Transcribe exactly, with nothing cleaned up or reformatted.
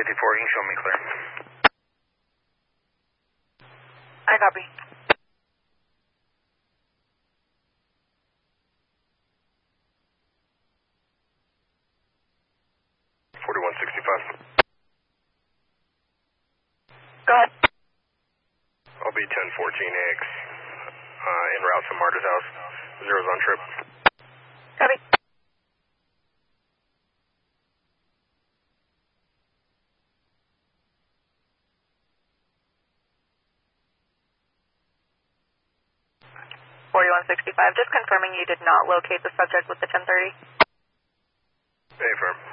fifty-four, you can show me clear. I copy. forty-one sixty-five. Go ahead. I'll be ten fourteen A X, uh, en route to Marta's house. Zero's on trip. Copy. forty-one sixty-five, just confirming you did not locate the subject with the ten thirty. Hey, firm.